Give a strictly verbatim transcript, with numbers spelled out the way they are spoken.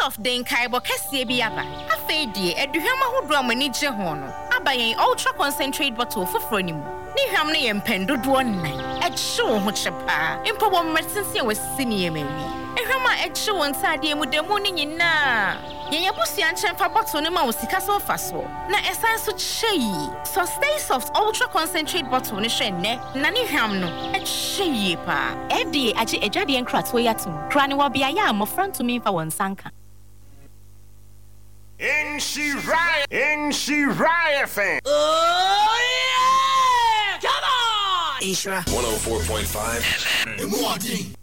of Denkai Bokesie Biaba. Afedi, Eduhama Hudramani Jehono. Abayen ultra concentrate bottle for Fronimu. Ni hamne empendo duonai. Et show Hochapa. Impobo medicine was senior Mary. Ehama et show on Sadia Mudemoni na. Yenya busianchem fa bottle ne ma osika so faso. Na esan so chei. So stay soft ultra concentrate bottle ne hwenne. Na ni hwam no et chei pa. F D A age ejade enkratwo yatum. Krani wa bia ya mo front to me fa won sanka. In Shirai, in Shirai F M. Oh yeah! Come on! Ishra one oh four point five. F M.